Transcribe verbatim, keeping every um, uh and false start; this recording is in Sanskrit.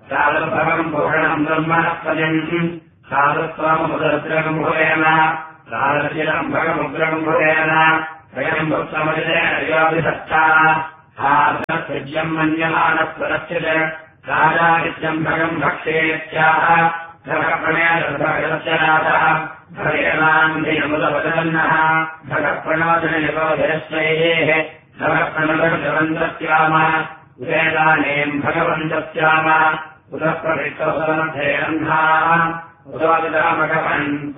तादृभवम् भूषणम् ब्रह्मणस्पतिम् तादृत्वमुद्रम् भूयेन तादृशिरम् भगमुग्रम् भूयेन वयम् भक्तमजितयोभिसत्ताः मन्यमानस्वरस्य राजानित्यम् भगम् भक्षेत्याह भगप्रणयस्य नाथः भगेनान्धिमुदवदन्नः भगप्रणोदनयोधयस्वैः भगप्रणोदवन्दस्याम वेदानेम् भगवन्तस्याम उदः प्रविष्टोदनधेरन्धाः उदोदिता भगवन्